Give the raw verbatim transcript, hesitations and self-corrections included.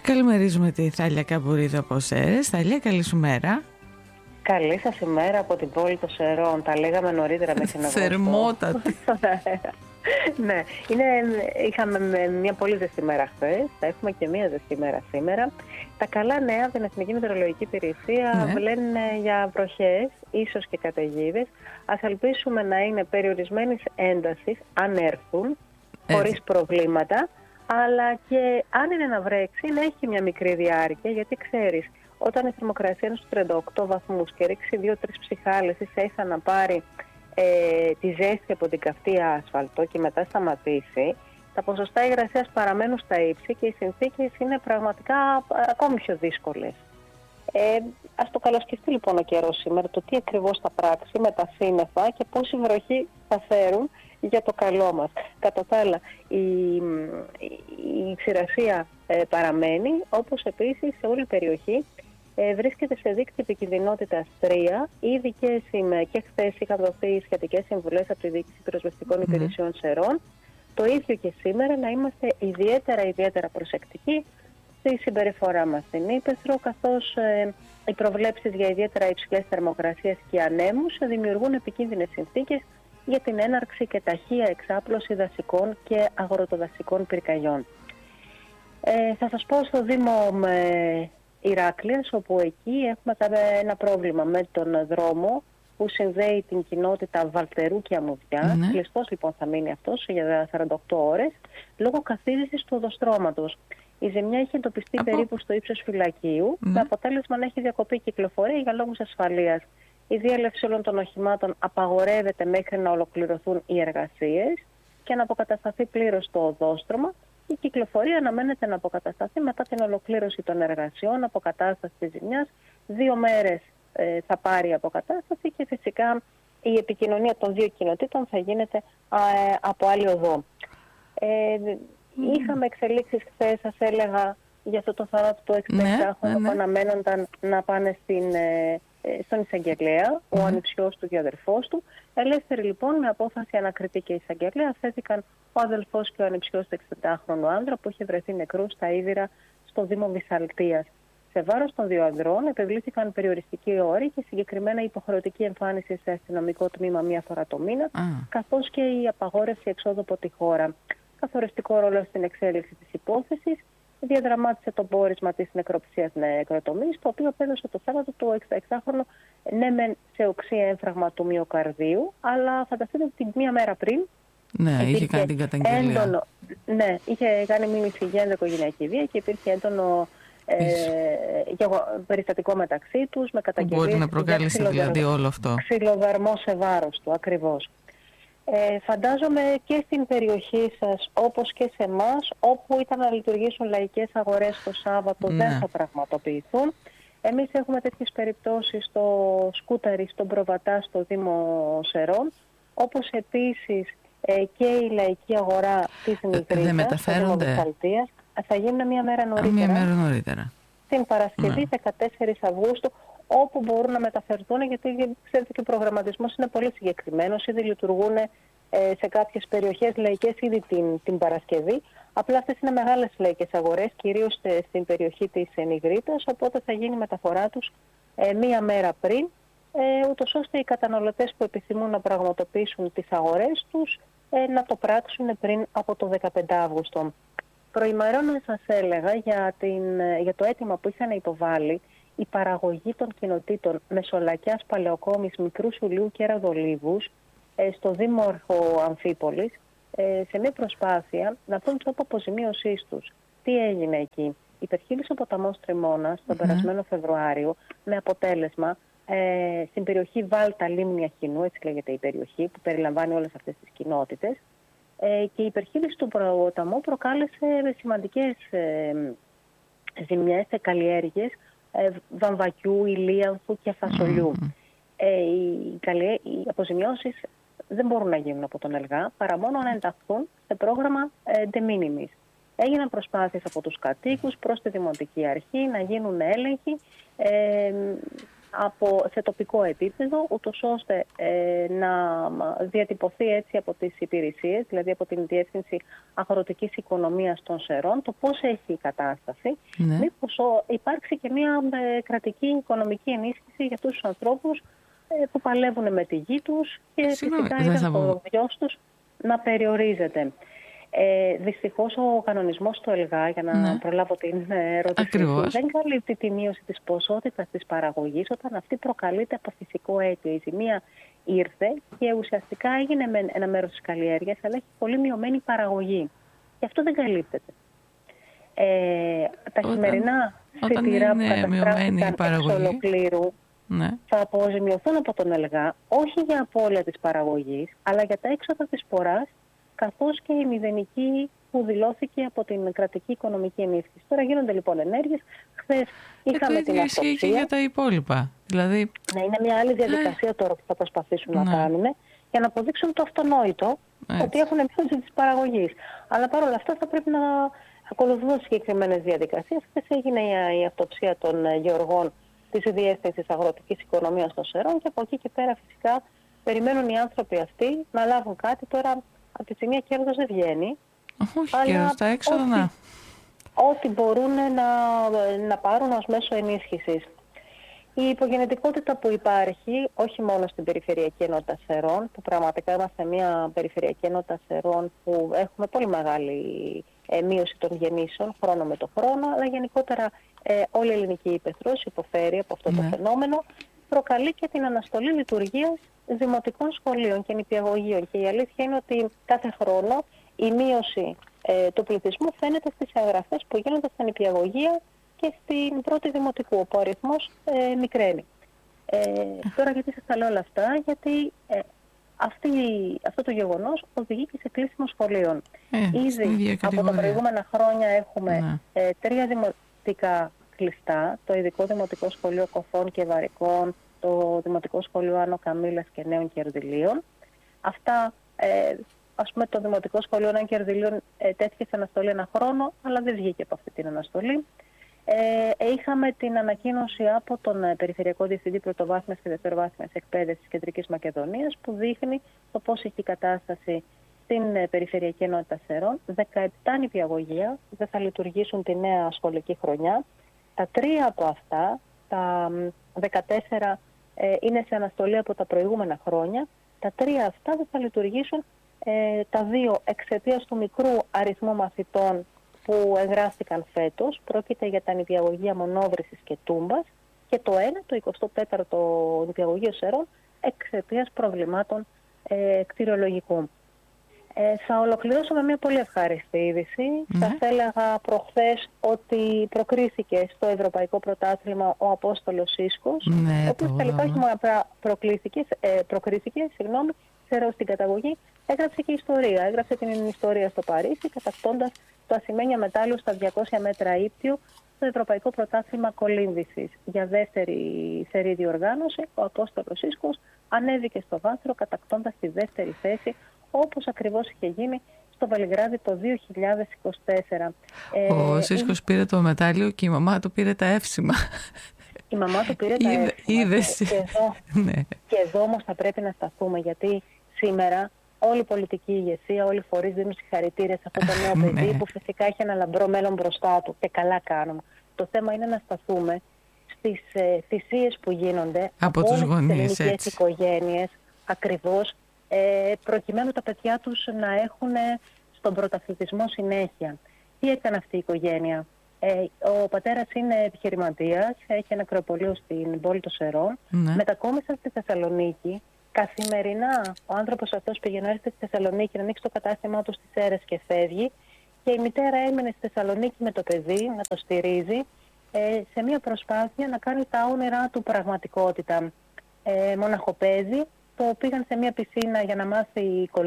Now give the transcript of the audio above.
Καλημερίζουμε τη Θάλια Καμπουρίδου από Σέρρες. Θάλια, καλή σου μέρα. Καλή σας ημέρα από την πόλη των Σερών. Τα λέγαμε νωρίτερα μέχρι να βγω. Θερμότατη. Ναι, είναι, είχαμε μια πολύ ζεστή μέρα χθες. Θα έχουμε και μια ζεστή μέρα σήμερα. Τα καλά νέα από την Εθνική Μετεωρολογική Υπηρεσία Ναι. λένε για βροχές, ίσως και καταιγίδες. Ας ελπίσουμε να είναι περιορισμένης έντασης, αν έρθουν, χωρίς προβλήματα. Αλλά και αν είναι να βρέξει, να έχει μια μικρή διάρκεια, γιατί ξέρεις, όταν η θερμοκρασία είναι στους τριάντα οκτώ βαθμούς και ρίξει δύο τρεις ψυχάλες, ίσα ίσα να πάρει ε, τη ζέστη από την καυτή άσφαλτο και μετά σταματήσει, τα ποσοστά υγρασίας παραμένουν στα ύψη και οι συνθήκες είναι πραγματικά ακόμη πιο δύσκολες. Ε, ας το καλοσκεφτεί λοιπόν ο καιρός σήμερα, το τι ακριβώς θα πράξει με τα σύννεφα και πόση βροχή θα φέρουν για το καλό μας. Κατά τα άλλα, η, η ξηρασία ε, παραμένει, όπως επίσης σε όλη η περιοχή ε, βρίσκεται σε δίκτυο επικινδυνότητας τρία. Ήδη και σήμερα και χθες είχαν δοθεί σχετικές συμβουλές από τη Διοίκηση Πυροσβεστικών mm. Υπηρεσιών Σερών. Το ίδιο και σήμερα, να είμαστε ιδιαίτερα ιδιαίτερα προσεκτικοί στη συμπεριφορά μας στην Ύπαιθρο, καθώς ε, οι προβλέψεις για ιδιαίτερα υψηλές θερμοκρασίες και ανέμους δημιουργούν επικίνδυνες συνθήκες για την έναρξη και ταχεία εξάπλωση δασικών και αγροτοδασικών πυρκαγιών. Ε, θα σας πω στο Δήμο με Ηράκλειας, όπου εκεί έχουμε ένα πρόβλημα με τον δρόμο που συνδέει την κοινότητα Βαλτερού και Αμμουδιά. Mm-hmm. Κλειστός λοιπόν θα μείνει αυτός για σαράντα οκτώ ώρες, λόγω καθίδρυσης του οδοστρώματος. Η ζημιά είχε εντοπιστεί Από... περίπου στο ύψος φυλακίου, mm-hmm. με αποτέλεσμα να έχει διακοπεί κυκλοφορία για λόγους ασφαλείας. Η διέλευση όλων των οχημάτων απαγορεύεται μέχρι να ολοκληρωθούν οι εργασίες και να αποκατασταθεί πλήρως το οδόστρωμα. Η κυκλοφορία αναμένεται να αποκατασταθεί μετά την ολοκλήρωση των εργασιών, αποκατάσταση της ζημιάς. Δύο μέρες ε, θα πάρει η αποκατάσταση και φυσικά η επικοινωνία των δύο κοινοτήτων θα γίνεται α, ε, από άλλη οδό. Ε, mm. Είχαμε εξελίξεις χθες, σας έλεγα, για αυτό το θάνατο του εξήντα εξάχρονου που αναμένονταν να πάνε στην... Ε, στον εισαγγελέα, mm-hmm. ο ανιψιός του και ο αδερφός του. Ελεύθεροι λοιπόν, με απόφαση ανακριτή και εισαγγελέα, θέθηκαν ο αδελφός και ο ανιψιός του εξήντα-χρονου άνδρα που είχε βρεθεί νεκρός στα Ίδυρα στο Δήμο Βυσσαλτίας. Σε βάρος των δύο ανδρών επιβλήθηκαν περιοριστικοί όροι και συγκεκριμένα υποχρεωτική εμφάνιση σε αστυνομικό τμήμα μία φορά το μήνα, mm. καθώς και η απαγόρευση εξόδου από τη χώρα. Καθοριστικό ρόλο στην εξέλιξη της υπόθεσης διαδραμάτισε το πόρισμα της νεκροψίας νεκροτομής, το οποίο απέδωσε το Σάββατο του εξήντα εξάχρονο ναι μεν σε οξία έμφραγμα του μυοκαρδίου, αλλά φανταστείτε ότι την μία μέρα πριν ναι, είχε κάνει την καταγγελία. Έντονο, ναι, είχε κάνει μήνυση για ενδοοικογενειακή βία και υπήρχε έντονο ε, περιστατικό μεταξύ τους με καταγγελίες. Μπορεί να προκάλεσε δηλαδή όλο αυτό. Ξυλοδαρμό σε βάρος του, ακριβώς. Ε, φαντάζομαι και στην περιοχή σας, όπως και σε εμάς, όπου ήταν να λειτουργήσουν λαϊκές αγορές το Σάββατο, ναι. δεν θα πραγματοποιηθούν. Εμείς έχουμε τέτοιες περιπτώσεις στο Σκούταρι, στον Προβατά, στο Δήμο Σερών, όπως επίσης ε, και η λαϊκή αγορά της Μητρίτας, στο Δήμο Βυσσαλτίας, θα γίνουν μια μέρα νωρίτερα. Μια μέρα νωρίτερα. Την Παρασκευή, ναι. δεκατέσσερις Αυγούστου, όπου μπορούν να μεταφερθούν, γιατί ξέρετε και ο προγραμματισμός είναι πολύ συγκεκριμένος. Ήδη λειτουργούν ε, σε κάποιες περιοχές λαϊκές ήδη την, την Παρασκευή. Απλά αυτές είναι μεγάλες λαϊκές αγορές, κυρίως ε, στην περιοχή της Νιγρήτας, οπότε θα γίνει η μεταφορά τους ε, μία μέρα πριν, ε, ούτως ώστε οι καταναλωτές που επιθυμούν να πραγματοποιήσουν τις αγορές τους ε, να το πράξουν πριν από το δεκαπέντε Αυγούστου. Προημερών σας έλεγα για, την, για το αίτημα που είχαν υποβάλει η παραγωγή των κοινοτήτων Μεσολακιάς, Παλαιοκόμης, Μικρού Σουλίου και Ραδολίβους ε, στο Δήμο Αμφίπολης, ε, σε μια προσπάθεια να βρουν τρόπο αποζημίωσής τους. Τι έγινε εκεί? Υπερχείλησε ο ποταμός Τριμώνας τον mm-hmm. περασμένο Φεβρουάριο, με αποτέλεσμα ε, στην περιοχή Βάλτα Λίμνη Αχινού, έτσι λέγεται η περιοχή που περιλαμβάνει όλες αυτές τις κοινότητες, ε, και η υπερχείληση του ποταμού προκάλεσε σημαντικές ε, ζημιές σε καλλιέργειες ε, βαμβακιού, ηλίανθου και φασολιού. Mm-hmm. Ε, οι, καλλιέ... οι αποζημιώσεις δεν μπορούν να γίνουν από τον ΕΛΓΑ παρά μόνο να ενταχθούν σε πρόγραμμα ε, de minimis. Έγιναν προσπάθειες από τους κατοίκους προς τη Δημοτική Αρχή να γίνουν έλεγχοι. Ε, από, σε τοπικό επίπεδο, ούτως ώστε ε, να διατυπωθεί έτσι από τις υπηρεσίες, δηλαδή από την Διεύθυνση Αγροτικής Οικονομίας των Σερών, το πώς έχει η κατάσταση, ναι. μήπως ο, υπάρξει και μια ε, κρατική οικονομική ενίσχυση για αυτούς τους ανθρώπους ε, που παλεύουν με τη γη τους και Συγγνώμη, φυσικά είδαν το βιός τους να περιορίζεται. Ε, δυστυχώς ο κανονισμός του ΕΛΓΑ, για να ναι. προλάβω την ερώτηση σου, δεν καλύπτει τη μείωση της ποσότητας της παραγωγής όταν αυτή προκαλείται από φυσικό αίτιο. Η ζημία ήρθε και ουσιαστικά έγινε με ένα μέρος της καλλιέργειας, αλλά έχει πολύ μειωμένη παραγωγή. Και αυτό δεν καλύπτεται. Ε, τα όταν, χειμερινά σιτηρά που καταστράφηκαν εξ ολοκλήρου ναι. θα αποζημιωθούν από τον ΕΛΓΑ, όχι για απώλεια της παραγωγής, αλλά για τα έξοδα της σποράς, καθώς και η μηδενική που δηλώθηκε από την κρατική οικονομική ενίσχυση. Τώρα γίνονται λοιπόν ενέργειες. Χθες είχαμε την αυτοψία. Και για τα υπόλοιπα. Δηλαδή... Ναι, είναι μια άλλη διαδικασία ε... τώρα που θα προσπαθήσουν ναι. να κάνουν για να αποδείξουν το αυτονόητο έτσι. Ότι έχουν μείωση της παραγωγής. Αλλά παρόλα αυτά θα πρέπει να ακολουθούν συγκεκριμένες διαδικασίες. Χθες έγινε η αυτοψία των γεωργών της Διεύθυνσης Αγροτικής Οικονομίας των Σερών και από εκεί και πέρα φυσικά περιμένουν οι άνθρωποι αυτοί να λάβουν κάτι. Τώρα από τη στιγμή κέρδος δεν βγαίνει. Όχι, αλλά κέρδος, τα έξοδα ό,τι, να. ό,τι μπορούν να, να πάρουν ως μέσο ενίσχυσης. Η υπογενετικότητα που υπάρχει, όχι μόνο στην Περιφερειακή Ενότητα Σερών, που πραγματικά είμαστε μια Περιφερειακή Ενότητα Σερών που έχουμε πολύ μεγάλη ε, μείωση των γεννήσεων χρόνο με το χρόνο, αλλά γενικότερα ε, όλη η ελληνική ύπαιθρος υποφέρει από αυτό ναι. το φαινόμενο, προκαλεί και την αναστολή λειτουργίας δημοτικών σχολείων και νηπιαγωγείων. Και η αλήθεια είναι ότι κάθε χρόνο η μείωση ε, του πληθυσμού φαίνεται στις εγγραφές που γίνονται στα νηπιαγωγεία και στην πρώτη δημοτικού, όπου ο αριθμός ε, μικραίνει. Ε, τώρα γιατί σας τα λέω όλα αυτά, γιατί ε, αυτή, αυτό το γεγονός οδηγεί και σε κλείσιμο σχολείων. Ε, Ήδη από τα προηγούμενα χρόνια έχουμε ε, τρία δημοτικά κλειστά, το Ειδικό Δημοτικό Σχολείο Κοφών και Βαρικών, το Δημοτικό Σχολείο Άνω Καμήλας και Νέων Κερδυλίων. Αυτά, ε, ας πούμε, το Δημοτικό Σχολείο Νέων Κερδυλίων ε, τέθηκε σε αναστολή ένα χρόνο, αλλά δεν βγήκε από αυτή την αναστολή. Ε, είχαμε την ανακοίνωση από τον ε, Περιφερειακό Διευθυντή Πρωτοβάθμιας και Δευτεροβάθμιας Εκπαίδευσης Κεντρικής Μακεδονίας, που δείχνει το πώς έχει η κατάσταση στην ε, Περιφερειακή Ενότητα Σερών. δεκαεπτά νηπιαγωγεία δεν θα λειτουργήσουν τη νέα σχολική χρονιά. Τα τρία από αυτά, τα δεκατέσσερα, ε, είναι σε αναστολή από τα προηγούμενα χρόνια. Τα τρία αυτά δεν θα λειτουργήσουν, ε, τα δύο εξαιτίας του μικρού αριθμού μαθητών που εγγράφτηκαν φέτος. Πρόκειται για τα νηπιαγωγεία Μονόβρησης και Τούμπας, και το ένα, το εικοστό τέταρτο νηπιαγωγείο Σερών, εξαιτίας προβλημάτων ε, κτηριολογικού. Ε, θα ολοκληρώσω με μια πολύ ευχάριστη είδηση. Ναι. Σας έλεγα προχθές ότι προκρίθηκε στο Ευρωπαϊκό Πρωτάθλημα ο Απόστολος Σίσκος, ναι, ο οποίος τελικά όχι μόνο προκρίθηκε, ε, προκρίθηκε συγγνώμη, ξέρω στην καταγωγή, έγραψε και ιστορία. Έγραψε την ιστορία στο Παρίσι, κατακτώντας το ασημένιο μετάλλιο στα διακόσια μέτρα ύπτιο στο Ευρωπαϊκό Πρωτάθλημα Κολύμβησης. Για δεύτερη σερή διοργάνωση, ο Απόστολος Σίσκος ανέβηκε στο βάθρο, κατακτώντας τη δεύτερη θέση, όπως ακριβώς είχε γίνει στο Βελιγράδι το δύο χιλιάδες είκοσι τέσσερα. Ο ε, Σίσκος είναι... πήρε το μετάλλιο και η μαμά του πήρε τα εύσημα. Η μαμά του πήρε τα Είδε, εύσημα. Είδες. Και, και, εδώ, ναι. και εδώ όμως θα πρέπει να σταθούμε, γιατί σήμερα όλη η πολιτική ηγεσία, όλοι οι φορείς δίνουν συγχαρητήρια σε αυτό το νέο παιδί, ναι. που φυσικά έχει ένα λαμπρό μέλλον μπροστά του, και καλά κάνουμε. Το θέμα είναι να σταθούμε στις ε, θυσίες που γίνονται από, από τους γονείς, τις οικογένειες, ακριβώς, Ε, προκειμένου τα παιδιά τους να έχουν στον πρωταθλητισμό συνέχεια. Τι έκανε αυτή η οικογένεια? Ε, ο πατέρας είναι επιχειρηματίας, έχει ένα κρεοπωλείο στην πόλη των Σερών, ναι. μετακόμισαν στη Θεσσαλονίκη. Καθημερινά ο άνθρωπος αυτός πήγαινε έρχεται στη Θεσσαλονίκη να ανοίξει το κατάστημά του στις Σέρρες και φεύγει, και η μητέρα έμεινε στη Θεσσαλονίκη με το παιδί, να το στηρίζει, ε, σε μια προσπάθεια να κάνει τα όνειρά του πραγματικότητα. Ε, μοναχοπέδι, το πήγαν σε μια πισίνα για να μάθει